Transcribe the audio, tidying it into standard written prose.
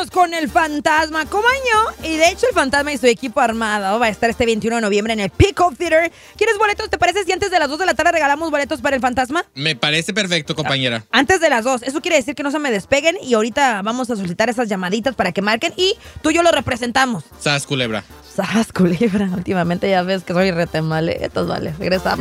vámonos con el Fantasma Comaño. Y de hecho el Fantasma y su equipo armado va a estar este 21 de noviembre en el Peacock Theater. ¿Quieres boletos? ¿Te parece si antes de las 2 de la tarde regalamos boletos para el Fantasma? Me parece perfecto, compañera. Antes de las 2. Eso quiere decir que no se me despeguen y ahorita vamos a solicitar esas llamaditas para que marquen y tú y yo lo representamos. Sas, culebra. Sas, culebra. Últimamente ya ves que soy retemaletos, vale. Regresamos.